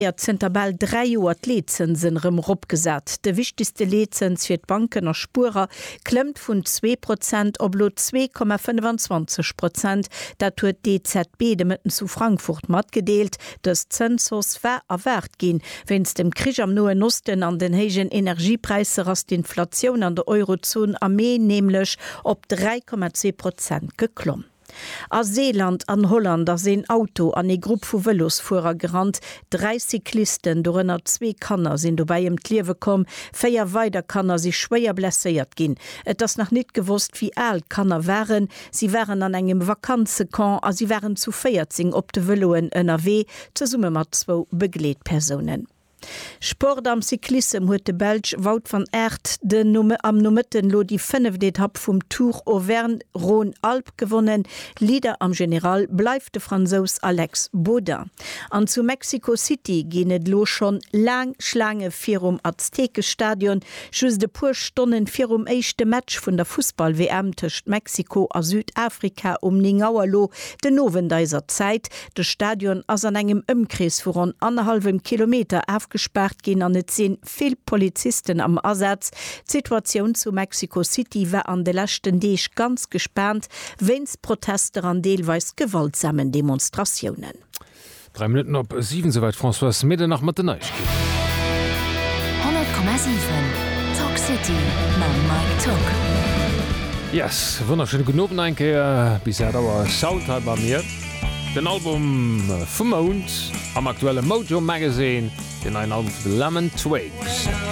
Tabel 3 Joer Lizenzen opgesat. De wichtigste Lizenz fir d Banken a Spurer klemmt vun 2% op lo 2,25%. Dat huet DZB de Mëtten zu Frankfurt mat gedeelt, dats Zensus ver erwert gin, wenns dem Krich am Noen Osten an den hegen Energiepreise ass d'Inflationun an der Eurozone Armee nämlichlech op 3,2% geklomm. A Seeland an Holland da se Auto an e Gruppe vu Velosfuer gerant, 3 Cyklisten dorënner 2 Kanner sinn dobei em Kliewe kom, 4 weiter Kanner si schwéier blesséiert ginn. Et ass nach net gewusst wie alt Kanner wären, sie wären an engem Vakanzekan a sie wären zu 40 op de Veloen NRW ze Summe mat 2 Begleetpersonen. Sport am Cyklissem huet de Belg Wout van Aert am Nummetten lo die 5. Etappe vum Tour Auvergne-Rhône-Alpes gewonnen. Leader am General bleif de Franzos Alex Baudin. An zu Mexico City genet lo schon lang Schlange virum Aztekestadion, schus de pur Stonnen virum eischchte Match vun der Fußball-WM tëcht Mexiko a Südafrika 9 Auer lo de Novendeiser Zeit. De Stadion ass an engem Ëmkreis vu rund 1,5 Kilometer gesperrt gehen an net 10 viel Polizisten am Ersatz. Die Situation zu Mexico City war an de letzten Deeg ganz gesperrt, wenns Proteste an deelweis gewaltsamen Demonstrationen. 3 Minuten op 7 soweit François Mede nach Mattenich. 100,7 Talk City Mike Talk. Yes, wunderschöne Genoben einkehr bis er dauer Sound bei mir. Den Album vom Mond am aktuelle Mojo Magazine, den ein Album Lemon Twigs.